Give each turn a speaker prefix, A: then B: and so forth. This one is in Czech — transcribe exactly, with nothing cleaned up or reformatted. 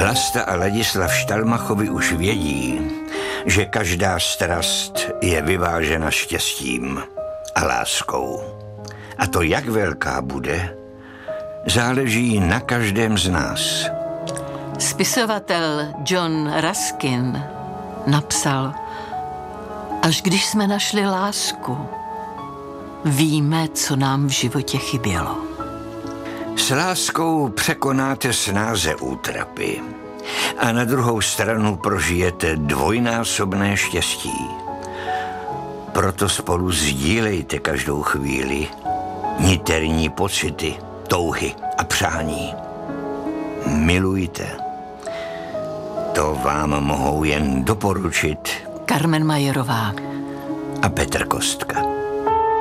A: Vlasta a Ladislav Štalmachovi už vědí, že každá strast je vyvážena štěstím a láskou. A to, jak velká bude, záleží na každém z nás.
B: Spisovatel John Ruskin napsal: až když jsme našli lásku, víme, co nám v životě chybělo.
A: S láskou překonáte snáze útrapy a na druhou stranu prožijete dvojnásobné štěstí. Proto spolu sdílejte každou chvíli niterní pocity, touhy a přání. Milujte. To vám mohou jen doporučit
B: Carmen Majerová
A: a Petr Kostka.